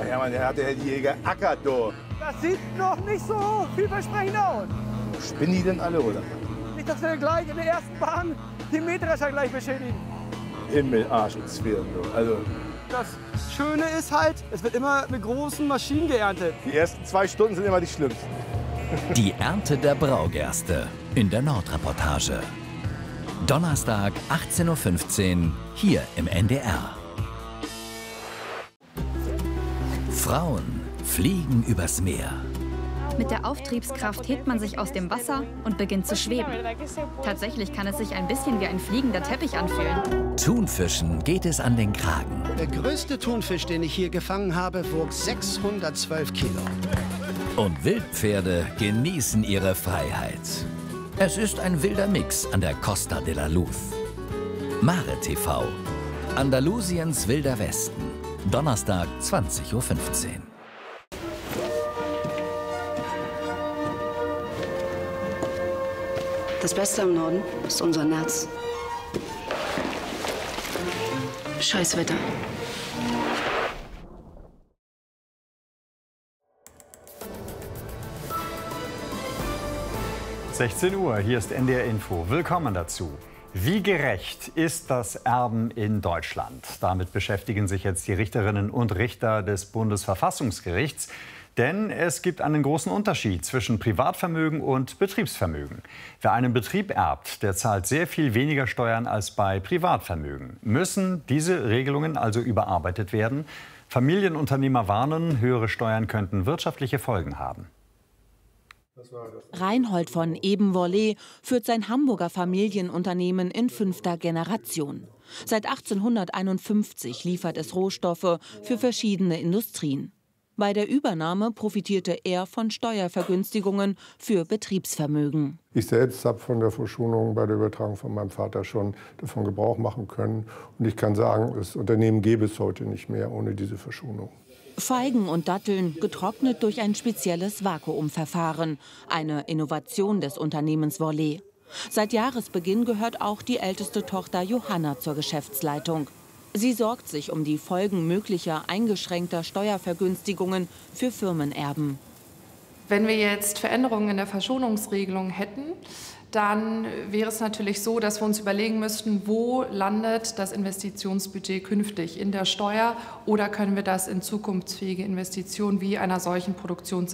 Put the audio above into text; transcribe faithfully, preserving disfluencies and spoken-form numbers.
Hermann, der hat der die geackert, du. Das sieht noch nicht so vielversprechend aus. Spinnen die denn alle, oder? Nicht, dass wir gleich in der ersten Bahn den Mähdrescher gleich beschädigen. Himmel, Arsch und Zwirn, du. Also, Das Schöne ist halt, es wird immer mit großen Maschinen geerntet. die ersten zwei Stunden sind immer die schlimmsten. Die Ernte der Braugerste in der Nordreportage. Donnerstag, achtzehn Uhr fünfzehn, hier im N D R. Frauen fliegen übers Meer. Mit der Auftriebskraft hebt man sich aus dem Wasser und beginnt zu schweben. Tatsächlich kann es sich ein bisschen wie ein fliegender Teppich anfühlen. Thunfischen geht es an den Kragen. Der größte Thunfisch, den ich hier gefangen habe, wog sechshundertzwölf Kilo. Und Wildpferde genießen ihre Freiheit. Es ist ein wilder Mix an der Costa de la Luz. Mare T V. Andalusiens wilder Westen. Donnerstag, zwanzig Uhr fünfzehn. Das Beste im Norden ist unser Nerz. Scheiß Wetter. sechzehn Uhr, hier ist N D R Info. Willkommen dazu. Wie gerecht ist das Erben in Deutschland? Damit beschäftigen sich jetzt die Richterinnen und Richter des Bundesverfassungsgerichts. Denn es gibt einen großen Unterschied zwischen Privatvermögen und Betriebsvermögen. Wer einen Betrieb erbt, der zahlt sehr viel weniger Steuern als bei Privatvermögen. Müssen diese Regelungen also überarbeitet werden? Familienunternehmer warnen, höhere Steuern könnten wirtschaftliche Folgen haben. Reinhold von Ebenvorlee führt sein Hamburger Familienunternehmen in fünfter Generation. Seit achtzehnhunderteinundfünfzig liefert es Rohstoffe für verschiedene Industrien. Bei der Übernahme profitierte er von Steuervergünstigungen für Betriebsvermögen. Ich selbst habe von der Verschonung bei der Übertragung von meinem Vater schon davon Gebrauch machen können. Und ich kann sagen, das Unternehmen gäbe es heute nicht mehr ohne diese Verschonung. Feigen und Datteln getrocknet durch ein spezielles Vakuumverfahren. Eine Innovation des Unternehmens Vorlee. Seit Jahresbeginn gehört auch die älteste Tochter Johanna zur Geschäftsleitung. Sie sorgt sich um die Folgen möglicher eingeschränkter Steuervergünstigungen für Firmenerben. Wenn wir jetzt Veränderungen in der Verschonungsregelung hätten, dann wäre es natürlich so, dass wir uns überlegen müssten, wo landet das Investitionsbudget künftig? In der Steuer oder können wir das in zukunftsfähige Investitionen wie einer solchen Produktions